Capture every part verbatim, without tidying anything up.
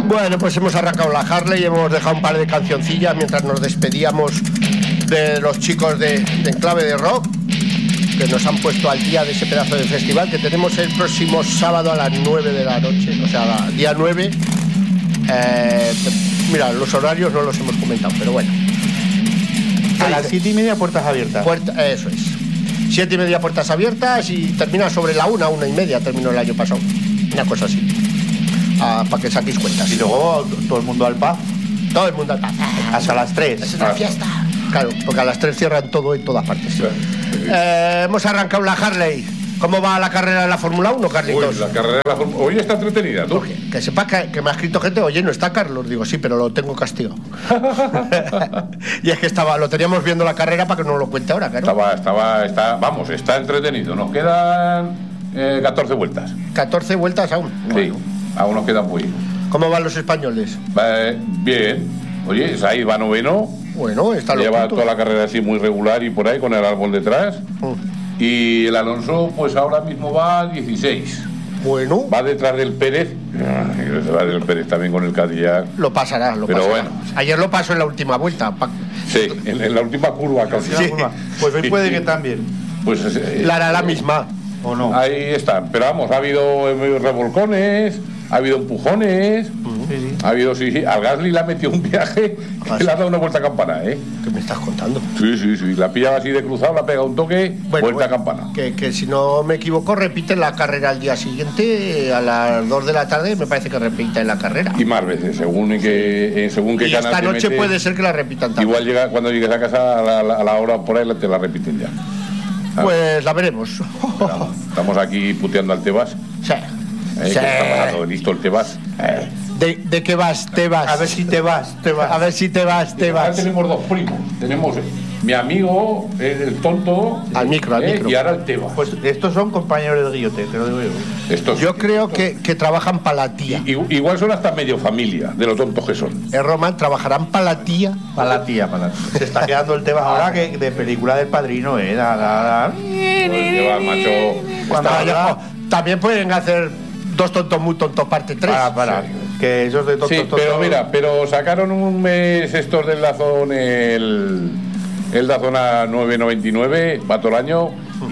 Bueno, pues hemos arrancado la Harley y hemos dejado un par de cancioncillas mientras nos despedíamos de los chicos de, de Enclave de Rock, que nos han puesto al día de ese pedazo de festival que tenemos el próximo sábado a las nueve de la noche, o sea, día nueve. Eh, mira, los horarios no los hemos comentado, pero bueno. A las siete y media puertas abiertas. Puerta, eso es. Siete y media puertas abiertas y termina sobre la una, una y media terminó el año pasado. Una cosa así. Ah, para que saquéis cuentas. Y luego todo el mundo al pub. Todo el mundo al pub. Hasta las tres. Es una fiesta. Claro, porque a las tres cierran todo en todas partes. Sí. Eh, hemos arrancado la Harley. ¿Cómo va la carrera de la Fórmula uno, Carlitos? Uy, la carrera de la Fórmula uno. Hoy está entretenida, ¿tú? Porque, que sepas que, que me ha escrito gente, oye, no está Carlos. Digo, sí, pero lo tengo castigado. Y es que estaba, lo teníamos viendo la carrera para que nos lo cuente ahora, claro. Estaba, estaba, está, vamos, está entretenido. Nos quedan eh, catorce vueltas. catorce vueltas aún. Sí, Bueno. aún nos quedan muy. ¿Cómo van los españoles? Eh, bien. Oye, Said va noveno. Bueno, está lo Lleva puntos. toda la carrera así muy regular y por ahí con el árbol detrás. Mm. Y el Alonso, pues ahora mismo va a dieciséis. Bueno, Va detrás del Pérez. Va del Pérez también con el Cadillac. lo pasará, lo Pero pasará. bueno. Ayer lo pasó en la última vuelta. pa- Sí, en, en la última curva casi. Sí. Pues hoy puede que también. Pues eh, La hará la misma. ¿O no? ahí están. Pero vamos, ha habido eh, revolcones, ha habido empujones, Sí, sí. ha habido, sí, sí. Al Gasly le ha metido un viaje Ah, que le ha dado una vuelta a campana, ¿eh? ¿Qué me estás contando? Sí, sí, sí. La pillaba así de cruzado, la pega un toque, Bueno, vuelta a bueno, campana. Que, que si no me equivoco, repite la carrera al día siguiente, a las dos de la tarde, me parece que repite la carrera. Y más veces, según en qué, eh, según qué Y canal esta te noche metes, puede ser que la repitan también. igual llega, cuando llegues a casa a la, a la- a la hora por ahí te la repiten ya. Pues la veremos. Vamos, estamos aquí puteando al Tebas. Sí. ¿eh? Sí. Que está pasando listo el Tebas. Eh. ¿De, ¿De qué vas? Te vas. A ver si te vas, te vas. A ver si te vas, te Ahora vas. tenemos dos primos. Tenemos eh, mi amigo, el, el tonto. Al micro, al eh, micro. Y ahora el Tebas. Pues estos son compañeros del guillote, te lo digo yo. Estos, Yo creo que, que trabajan para la tía. i- igual son hasta medio familia de lo tontos que son. En Roman trabajarán para la tía. Para la tía, para la tía. Se está quedando el tema ahora que de película del Padrino, ¿eh? La, la, la. Pues lleva, macho. Cuando está- habla- Oh, también pueden hacer dos tontos muy tontos parte tres. Para, para. Sí. Que esos de tontos, Sí, tontos, pero mira, pero sacaron un mes estos del Dazón, el, el Dazón a nueve noventa y nueve, va todo el año,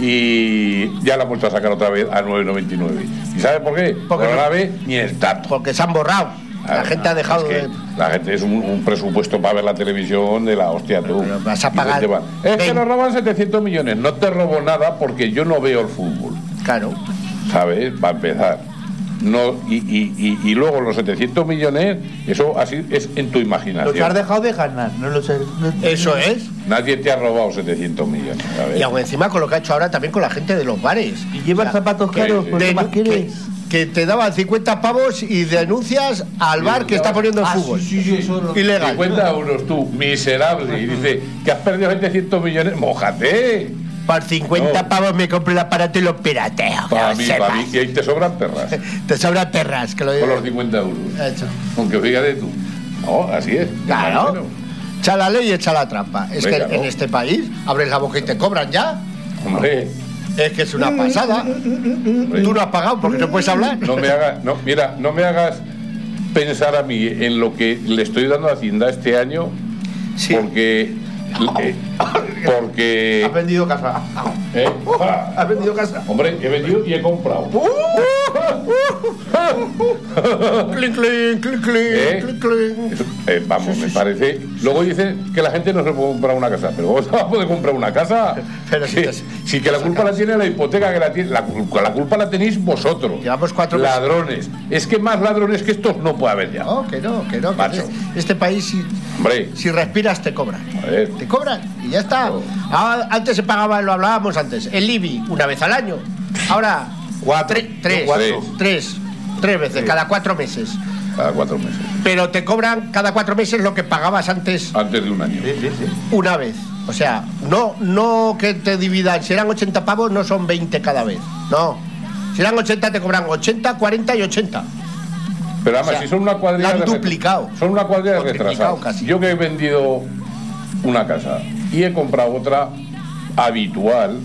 y ya la han vuelto a sacar otra vez a nueve noventa y nueve. ¿Y sabes por qué? Porque Porque no no- la ve ni el tato. Porque se han borrado. La Ah, gente ha dejado es que de. La gente es un, un presupuesto para ver la televisión de la hostia, tú. Pero vas a Y pagar te van, Es que veinte. nos roban setecientos millones. No te robo nada porque yo no veo el fútbol, Claro. ¿sabes? Para empezar. No, y, y, y, y luego los setecientos millones, eso así es en tu imaginación. Los has dejado de ganar, no los he- no- Eso es. Nadie te ha robado setecientos millones, ¿sabes? Y aún encima con lo que ha hecho ahora también con la gente de los bares. Y llevas zapatos que- caros, ¿por De- qué más que, quieres? que te daban cincuenta pavos y denuncias al bar que está poniendo el Ah, fútbol. sí, sí, sí, eso lo- Ilegal. cincuenta euros tú, miserable, y dice que has perdido setecientos millones, mójate. Por cincuenta No. pavos me compro el aparato y lo pirateo. Para que mí, lo para mí, sepas. y ahí te sobran perras, Te sobran perras, que lo con los cincuenta euros. Eso. Aunque fíjate tú. No, así es. Claro. Bueno, Echa la ley y echa la trampa. Es Venga, que en ¿no? este país abres la boca y te cobran ya. Hombre, Es que es una pasada. Tú no has pagado porque no puedes hablar. no me hagas, no, mira, no me hagas pensar a mí en lo que le estoy dando a Hacienda este año, Sí. porque, eh, porque, Has vendido casa. eh, ah, Has vendido casa. hombre, he vendido y he comprado. Clink, clink, clink, clink, ¿Eh? clink, clink. Eso, eh, vamos, me parece. Luego dicen que la gente no se puede comprar una casa, pero vos vas a poder comprar una casa. Pero si Sí, te- sí, que la culpa la tiene la hipoteca, que la tiene. La, culpa- la culpa la tenéis vosotros. Llevamos cuatro meses. ladrones. Es que más ladrones que estos no puede haber ya. No, que no, que no. Que Macho. este, este país, si, Hombre, si respiras, te cobran. a ver. Te cobran y ya está. No. Ah, antes se pagaba, lo hablábamos antes, el I B I una vez al año. Ahora, Cuatro. tre- tres, Cuatro. tres, tres veces, cada cuatro meses. Cada cuatro meses. Pero te cobran cada cuatro meses lo que pagabas antes Antes de un año. Sí, sí, sí. una vez. O sea, no, no que te dividan. Si eran ochenta pavos, no son veinte cada vez. No. Si eran ochenta, te cobran ochenta, cuarenta y ochenta. Pero además, O sea, si son una cuadrilla la han de re- duplicado. Son una cuadrilla O de triplicado retrasados. casi. Yo que he vendido una casa y he comprado otra habitual,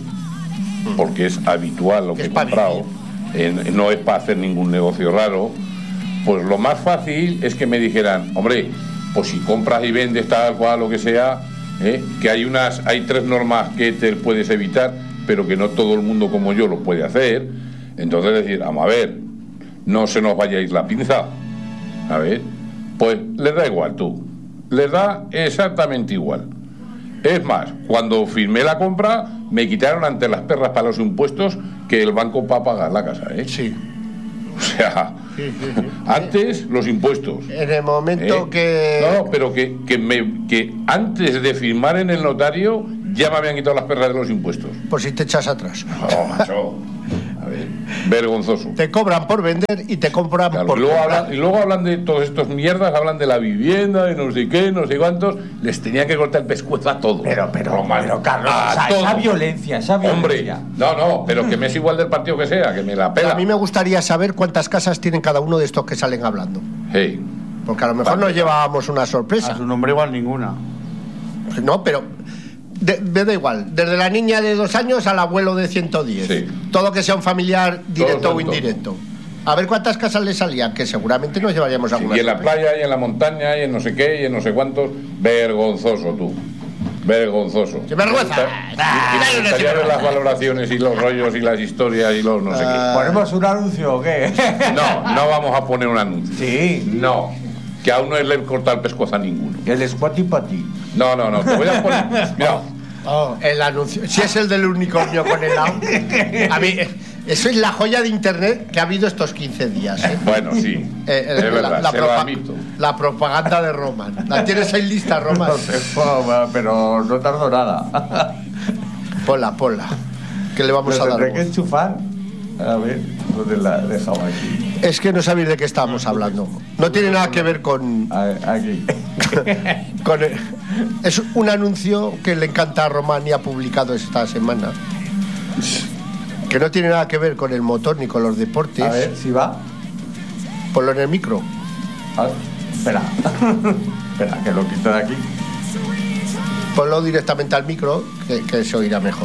porque es habitual lo Que que es he pa' comprado, en- no es para hacer ningún negocio raro, pues lo más fácil es que me dijeran, hombre, pues si compras y vendes tal cual, lo que sea, ¿eh? que hay unas, hay tres normas que te puedes evitar, pero que no todo el mundo como yo lo puede hacer. Entonces decir, vamos a ver, no se nos vaya a ir la pinza. A ver, pues les da igual tú, les da exactamente igual. Es más, cuando firmé la compra, me quitaron ante las perras para los impuestos que el banco para pagar la casa, ¿eh? Sí. O sea, sí, sí, sí. Antes los impuestos. En el momento ¿eh? que... No, no, pero que, que, me, que antes de firmar en el notario ya me habían quitado las perras de los impuestos. Por si te echas atrás. No, macho. A ver, vergonzoso. Te cobran por vender y te compran claro, por y luego, comprar. hablan, y luego hablan de todos estos mierdas, hablan de la vivienda, de no sé qué, no sé cuántos. Les tenían que cortar el pescuezo a todos. Pero, pero, Román, pero Carlos, a o sea, todos. esa violencia, esa violencia. Hombre, no, no, pero que me es igual del partido que sea, que me la Pero pela. a mí me gustaría saber cuántas casas tienen cada uno de estos que salen hablando. Hey. Porque a lo mejor Vale. nos llevábamos una sorpresa. A su nombre igual ninguna. No, pero de- me da igual. Desde la niña de dos años al abuelo de ciento diez. Sí. Todo que sea un familiar directo Todo, o todo. indirecto. A ver cuántas casas le salían, que seguramente nos llevaríamos Sí, alguna y en la sorpresa. playa, y en la montaña, y en no sé qué, y en no sé cuántos. Vergonzoso tú. Vergonzoso. ¡Qué vergüenza! Me gusta- y me gustaría ver las valoraciones y los rollos y las historias y los no sé Ah. ¿Ponemos un anuncio o qué? qué. No, no vamos a poner un anuncio. Sí. No. Que aún no es le cortar el pescuezo a ninguno. El squatty patty. No, no, no. Te voy a poner. Mira. Oh, el anuncio. Si es el del unicornio con helado. A mí, eso es la joya de internet que ha habido estos quince días. ¿eh? Bueno, sí. Eh, eh, es verdad, la, la se lo propa- admito. la propaganda de Roman. ¿La tienes ahí lista, Roman? No tengo, pero no tardo nada. Ponla, ponla. Que le vamos Lo a dar. tendré que voz. enchufar. A ver, ¿dónde la he dejado aquí? Es que no sabéis de qué estamos hablando. No tiene nada que ver con. A- Aquí. con el- es un anuncio que le encanta a Román y ha publicado esta semana. Que no tiene nada que ver con el motor ni con los deportes. A ver si va. Ponlo en el micro. A ver, espera. Espera, que lo quito de aquí. Ponlo directamente al micro, que, que se oirá mejor.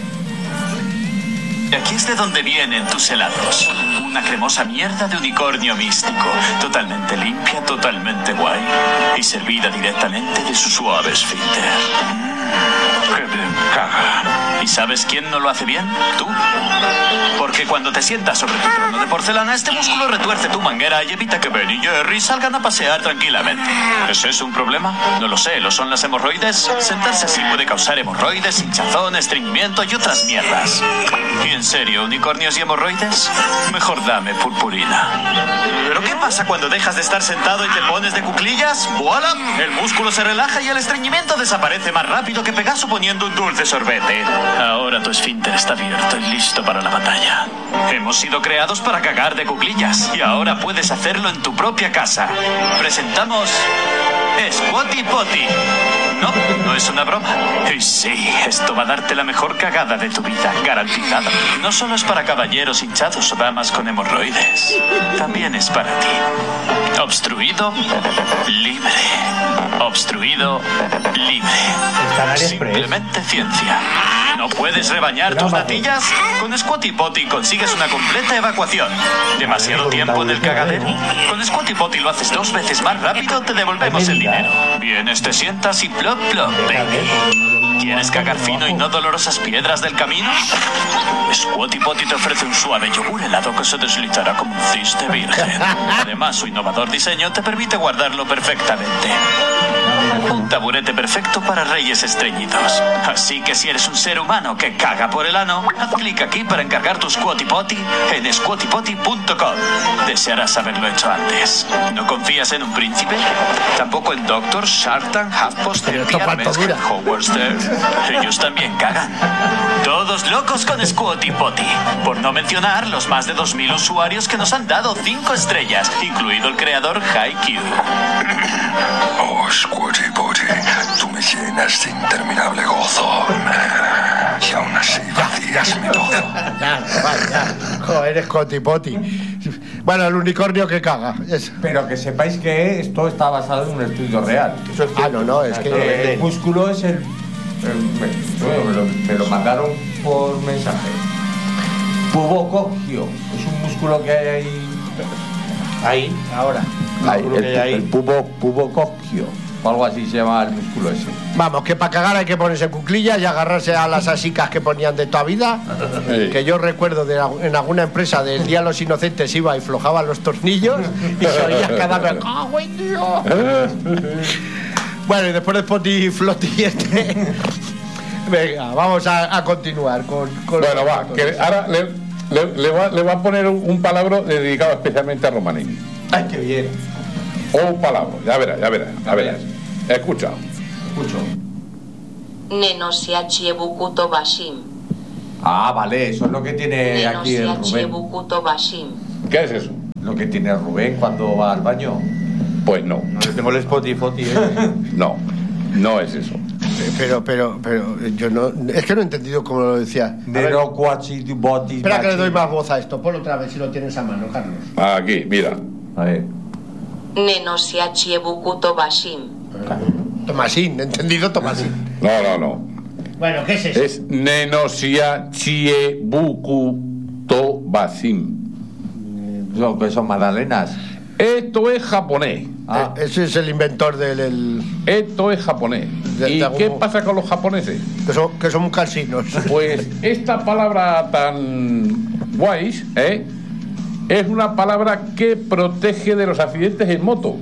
Aquí es de donde vienen tus helados. Una cremosa mierda de unicornio místico. Totalmente limpia, totalmente guay. Y servida directamente de su suave esfínter. Mmm, ¡qué bien caga! ¿Y sabes quién no lo hace bien? Tú. Porque cuando te sientas sobre tu trono de porcelana, este músculo retuerce tu manguera y evita que Ben y Jerry salgan a pasear tranquilamente. ¿Es eso un problema? No lo sé, ¿lo son las hemorroides? Sentarse así puede causar hemorroides, hinchazón, estreñimiento y otras mierdas. ¿Y en serio, unicornios y hemorroides? Mejor dame purpurina. ¿Pero qué pasa cuando dejas de estar sentado y te pones de cuclillas? ¡Voilá! El músculo se relaja y el estreñimiento desaparece más rápido que Pegaso poniendo un dulce sorbete. Ahora tu esfínter está abierto y listo para la batalla. Hemos sido creados para cagar de cuclillas y ahora puedes hacerlo en tu propia casa. Presentamos Squatty Potty. No, no es una broma. Y sí, esto va a darte la mejor cagada de tu vida, garantizada. No solo es para caballeros hinchados o damas con hemorroides. También es para ti. Obstruido, libre. Obstruido, libre. Está en AliExpress. Simplemente ciencia. ¿No puedes rebañar tus natillas? Con Squatty Potty consigues una completa evacuación. ¿Demasiado tiempo en el cagadero? Con Squatty Potty lo haces dos veces más rápido, te devolvemos el dinero. Vienes, te sientas y plop plop, baby. ¿Quieres cagar fino y no dolorosas piedras del camino? Squatty Potty te ofrece un suave yogur helado que se deslizará como un ciste virgen. Además, su innovador diseño te permite guardarlo perfectamente. Un taburete perfecto para reyes estreñidos. Así que si eres un ser humano que caga por el ano, haz clic aquí para encargar tu Squatty Potty en squatty potty punto com. Desearás haberlo hecho antes. ¿No confías en un príncipe? Tampoco en Doctor, Shartan, HuffPost, Pero esto cuánto dura. Howard Stern. Ellos también cagan. Todos locos con Squatty Potty. Por no mencionar los más de dos mil usuarios que nos han dado cinco estrellas, incluido el creador Haikyuu. Oh, Squatty Potty, tú me llenas de interminable gozo. Y aún así vacías mi pozo. Ya, vale, ya. Joder, Squatty Potty. Bueno, el unicornio que caga. Es- Pero que sepáis que esto está basado en un estudio real. Eso es Ah, no, no, es Esto lo que. venden. El músculo es el. el- me, bueno, me lo, me lo mandaron por mensaje. Pubococcio. Es un músculo que hay ahí. Ahí, ahora. Ahí, Calculo el, que hay ahí. el pubo, pubococchio, o algo así se llama el músculo ese. Vamos, que para cagar hay que ponerse cuclillas y agarrarse a las asicas que ponían de toda vida. Sí. Que yo recuerdo de, en alguna empresa del Día de los Inocentes iba y flojaban los tornillos y se oía cada vez. ¡Cago en Dios! Bueno, y después de Spotty Flotti este. Venga, vamos a, a continuar con, con Bueno, los va, motores. que ahora le, le, le va, le va a poner un, un palabra dedicado especialmente a Romanini. Ay, qué bien. O un palabra, ya verás, ya verás, ya verás. Escucha. Escucho. Nenosiachie bukuto bashim. Ah, vale, eso es lo que tiene aquí el Nenosiachie Rubén. bukuto bashim. ¿Qué es eso? Lo que tiene Rubén cuando va al baño. Pues no, No le tengo el Spotify, ¿eh? no, no es eso. Pero, pero, pero, yo no. Es que no he entendido cómo lo decía. A ver, Nero cuachi boti. espera que le doy más voz a esto. Ponlo otra vez si lo tienes a mano, Carlos. Aquí, mira. A ver. Nenosiachie bukuto bashim. Tomasín, ¿entendido? Tomasín. No, no, no. Bueno, ¿qué es eso? Es Nenosia Chie Buku To Basim. Lo que son magdalenas. Esto es japonés. Ah, Eh, ese es el inventor del. El, Esto es japonés. De- ¿Y de algún qué modo. pasa con los japoneses? que, son, que son cansinos. Pues esta palabra tan guays, ¿eh? Es una palabra que protege de los accidentes en moto.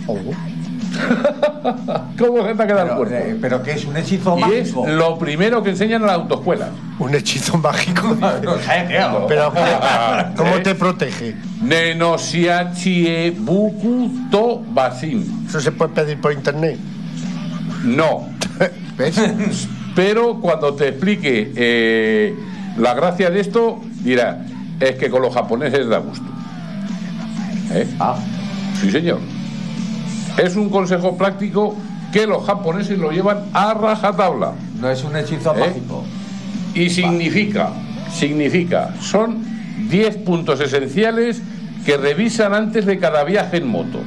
¿Cómo se te ha quedado el pero, cuerpo? eh, pero que es un hechizo Y es mágico. lo primero que enseñan en la autoescuela. Un hechizo mágico. No sé, tío. Pero, ¿cómo ¿Eh? te protege? Nenosiachie Buku To Basim. Eso se puede pedir por internet. No. ¿Ves? Pero cuando te explique eh, la gracia de esto, dirás, es que con los japoneses da gusto. ¿Eh? Ah, Sí, señor. Es un consejo práctico que los japoneses lo llevan a rajatabla. no es un hechizo ¿Eh? mágico. Y significa, significa, son diez puntos esenciales que revisan antes de cada viaje en moto.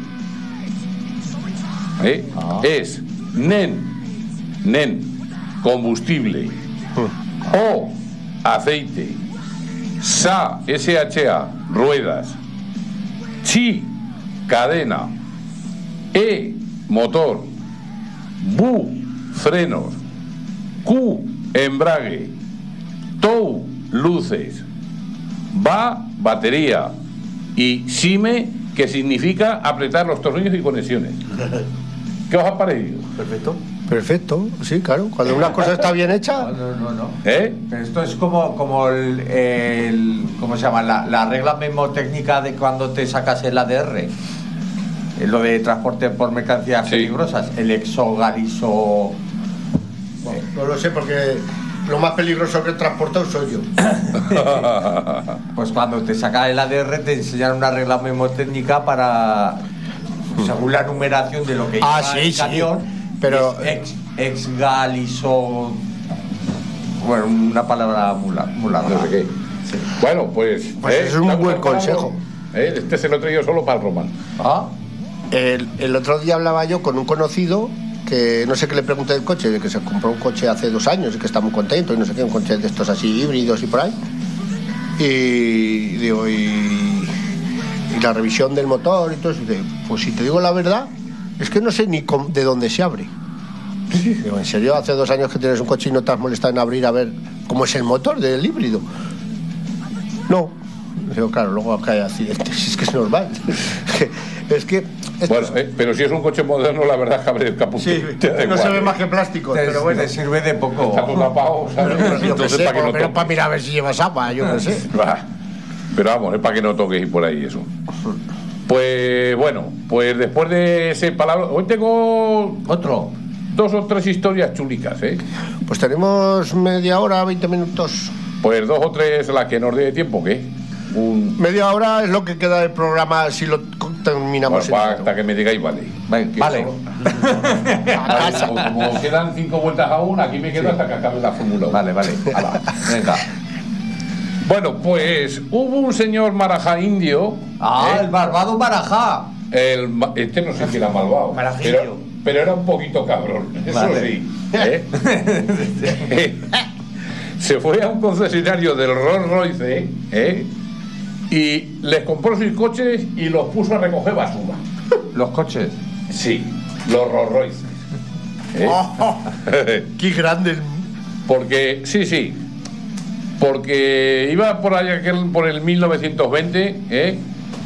¿Eh? Ah. Es nen, nen, combustible, o aceite, sa, S H A, ruedas, chi, cadena, e, motor, bu, frenos, Q, embrague, tou, luces, ba, batería y shime, que significa apretar los tornillos y conexiones. ¿Qué os ha parecido? Perfecto. Perfecto, sí, claro. Cuando una cosa está bien hecha. No, no, no. ¿Eh? Pero esto es como, como el, el- ¿cómo se llama? La, la regla mnemotécnica de cuando te sacas el A D R. Eh, Lo de transporte por mercancías Sí. peligrosas. El exogaliso. No lo sé porque lo más peligroso que he transportado soy yo. Pues cuando te sacas el A D R te enseñan una regla mnemotécnica para, según la numeración de lo que Ah, lleva sí, el sí, camión, pero- es ex, exgaliso. Bueno, una palabra muy, lar- muy larga. No sé qué. Bueno, pues. Pues es un ¿te ha buen gustado el consejo. palabra? ¿Eh? Este se lo he traído solo para el Román. Ah, El, el otro día hablaba yo con un conocido que no sé qué le pregunté del coche, de que se compró un coche hace dos años y que está muy contento y no sé qué, un coche de estos así híbridos y por ahí. Y digo, y, y la revisión del motor y todo eso. Y dice, pues si te digo la verdad, es que no sé ni cómo- de dónde se abre. Digo, ¿en serio? Hace dos años que tienes un coche y no te has molestado en abrir a ver cómo es el motor del híbrido. No. Digo, claro, luego acá hay accidentes, es que es normal. Es que... es- Bueno, eh, pero si es un coche moderno, la verdad es que abre el caput. Sí, te da no igual, se ve ¿eh? más que plástico, te, pero bueno. te sirve de poco. Está todo tapado, ¿sabes? Yo qué Entonces, sé, para que por no lo menos toque. para mirar a ver si llevas agua, yo qué sé. Va. Pero vamos, es para que no toques y por ahí eso. Pues bueno, pues después de ese palabra, hoy tengo Otro. dos o tres historias chulicas, ¿eh? Pues tenemos media hora, veinte minutos. Pues dos o tres las que nos dé tiempo, ¿qué? Un... Media hora es lo que queda del programa si lo terminamos. Bueno, en hasta que me digáis, vale. Vale. Que vale. solo- Vale, como, como quedan cinco vueltas aún, aquí me quedo hasta que acabe la Fórmula uno. Vale, vale. Hala, venga. Bueno, pues hubo un señor marajá indio. Ah, ¿eh? el barbado Marajá. El ma- este no sé si era malvado. Marajillo. Pero, pero era un poquito cabrón. Eso Vale. sí. ¿eh? Se fue a un concesionario del Rolls Royce, ¿eh? Y les compró sus coches y los puso a recoger basura. ¿Los coches? Sí, los Rolls Royce. ¿Eh? Oh, ¡qué grande! Porque, sí, sí. Porque iba por allá aquel, por el mil novecientos veinte, ¿eh?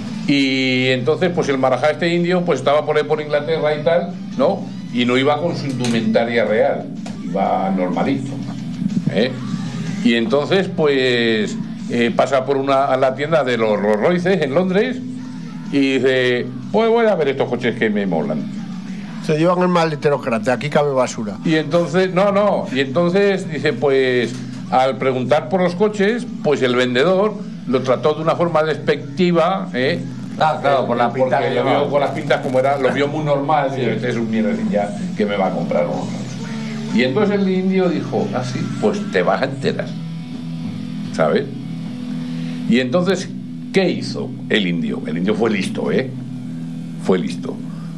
Y entonces, pues el marajá este indio, pues estaba por ahí por Inglaterra y tal, ¿no? Y no iba con su indumentaria real, iba normalito, ¿eh? Y entonces, pues, eh, pasa por una, a la tienda de los Rolls Royces en Londres y dice, pues voy a ver estos coches que me molan. Se llevan el maleterocrate, aquí cabe basura. Y entonces, no, no, y entonces dice, pues, al preguntar por los coches, pues el vendedor lo trató de una forma despectiva, ¿eh? Ah, claro, por la pinta porque que lo llevaba. vio con las pintas como era, lo vio muy normal, y este es un mierdecilla que me va a comprar uno. Y entonces el indio dijo, ah, sí, pues te vas a enterar, ¿sabes? Y entonces, ¿qué hizo el indio? El indio fue listo, ¿eh? Fue listo.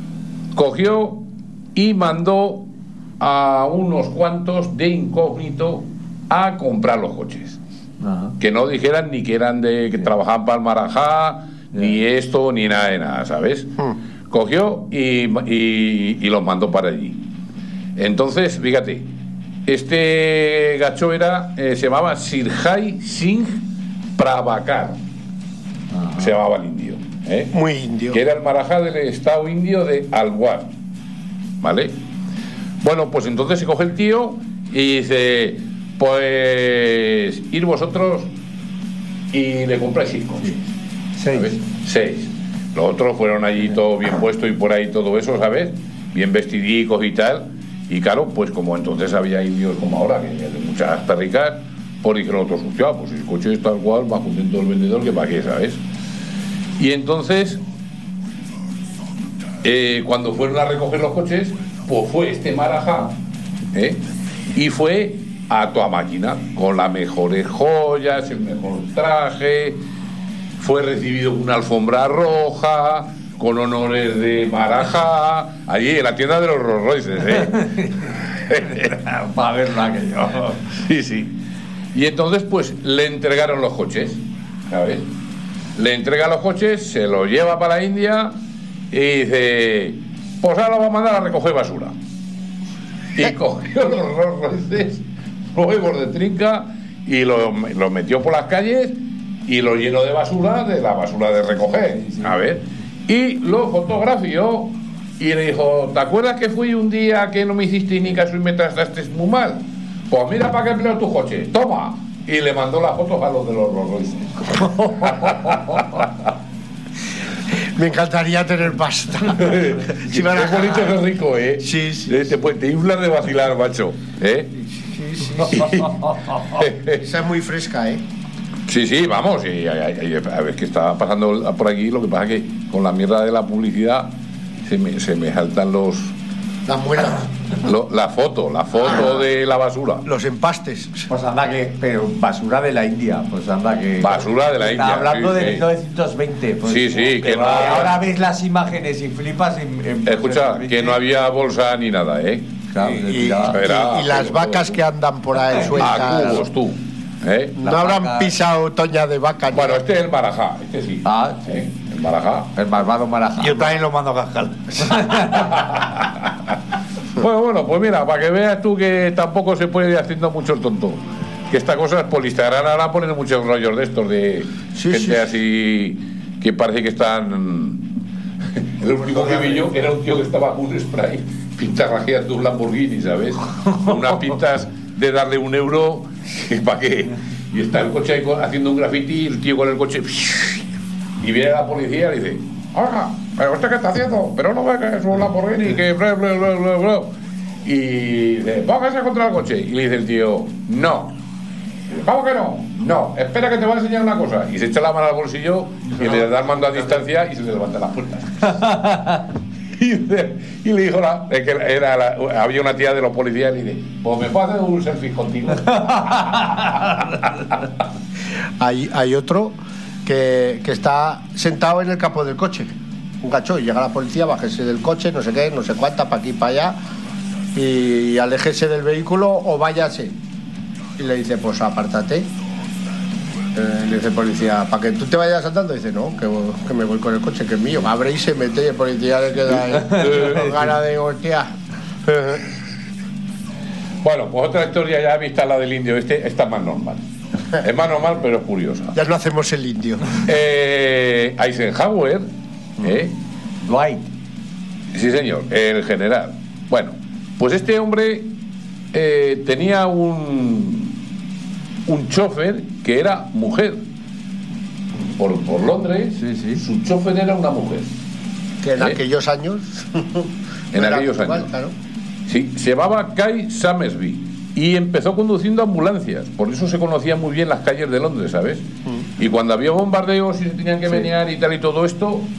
Cogió y mandó a unos cuantos de incógnito a comprar los coches. Ajá. Que no dijeran ni que eran de que trabajaban para el marajá, Yeah. ni esto, ni nada de nada, ¿sabes? Hmm. Cogió y, y, y los mandó para allí. Entonces, fíjate, este gacho era, eh, se llamaba Sirjai Singh Prabhakar, Ajá. se llamaba el indio, ¿eh? Muy indio. Que era el marajá del estado indio de Alwar, ¿vale? Bueno, pues entonces se coge el tío y dice, pues ir vosotros y le compráis seis coches. ¿Sabes? Seis. Los otros fueron allí todo bien puesto y por ahí todo eso, ¿sabes? Bien vestidicos y tal. Y claro, pues como entonces había indios como ahora, que de muchas perricas, pues dijeron otros, hostia, pues el coche es tal cual, más contento el vendedor que para qué, ¿sabes? Y entonces, eh, cuando fueron a recoger los coches, pues fue este marajá, ¿eh? Y fue a toda máquina, con las mejores joyas, el mejor traje, fue recibido con una alfombra roja, con honores de marajá, allí en la tienda de los Rolls Royces, ¿eh? Para verlo aquello. Sí, sí. Y entonces, pues, le entregaron los coches, ¿sabes? Le entrega los coches, se los lleva para la India y dice, pues ahora lo va a mandar a recoger basura. Y cogió los Rolls Royces, huevos de trinca, y los lo metió por las calles y lo llenó de basura, de la basura de recoger, a ver. Y lo fotografió y le dijo, ¿te acuerdas que fui un día que no me hiciste ni caso y me trataste muy mal? Pues mira para qué empleo tu coche, toma. Y le mandó las fotos a los de los Rolls Royces. Me encantaría tener pasta. Si van a... Es bonito, es rico, ¿eh? Sí, sí. Eh, Te, te inflas de vacilar, macho, ¿eh? Sí, sí, sí. Esa es muy fresca, ¿eh? Sí, sí, vamos, y, y, y, a ver qué está pasando por aquí. Lo que pasa es que con la mierda de la publicidad se me, se me saltan los... Las muelas. Lo, la foto, la foto de la basura. Los empastes. Pues anda que, pero basura de la India, pues anda que... Basura de la Está India. hablando sí, de sí. mil novecientos veinte. Pues, Sí, sí, que no- ahora ves las imágenes y flipas en... en Escucha, que no había bolsa ni nada, ¿eh? Claro, Y, y- ya. Espera, y las pero- vacas que andan por ahí A sueltas. cubos, tú. ¿Eh? No Las habrán vacas. pisado toña de vaca. ni Bueno, nada. este es el marajá, este sí. Ah, sí. ¿Eh? El marajá. El malvado marajá. Yo también lo mando a cascar. Bueno, bueno, pues mira, para que veas tú que tampoco se puede ir haciendo mucho el tonto. Que esta cosa es por Instagram, ahora ponen muchos rollos de estos, de Sí, gente sí. así que parece que están... El último que vi yo era un tío que estaba con un spray pintarrajeando un Lamborghini, ¿sabes? Con unas pintas de darle un euro, que ¿para qué? Y está el coche ahí con- haciendo un graffiti y el tío con el coche... Y viene la policía y dice... Oiga, ¿pero usted qué está haciendo? Pero no ve que es un Lamborghini, que bla, bla, bla, bla, bla. Y dice, póngase contra el coche. Y le dice el tío, no. Y dice, ¿cómo que no? No, espera que te voy a enseñar una cosa. Y se echa la mano al bolsillo y le da el mando a distancia y se le levantan las puertas. y, le, y le dijo, la, es que era la, había una tía de los policías y le dice, pues me puedo hacer un selfie contigo. Hay, hay otro que, que está sentado en el capó del coche. Un gacho, y llega la policía, bájese del coche, no sé qué, no sé cuánta, para aquí, para allá, y aléjese del vehículo o váyase. Y le dice, pues apártate. Eh, le dice el policía, ¿para que tú te vayas saltando? Dice, no, que, que me voy con el coche, que es mío. Abre y se mete y el policía le queda ahí con ganas de hostia. Bueno, pues otra historia ya vista, la del indio este, esta es más normal. Es más normal, pero es curiosa. Ya no hacemos el indio. Eh, Eisenhower, ¿eh? Dwight. Sí, señor, el general. Bueno, pues este hombre eh, tenía un, un chofer que era mujer. Por, por Londres, Sí, sí. su chofer era una mujer. Que en ¿Eh? aquellos años. En no era aquellos igual, años. claro. Sí, se llamaba Kay Summersby y empezó conduciendo ambulancias. Por eso se conocían muy bien las calles de Londres, ¿sabes? Y cuando había bombardeos y se tenían que menear y tal y todo esto,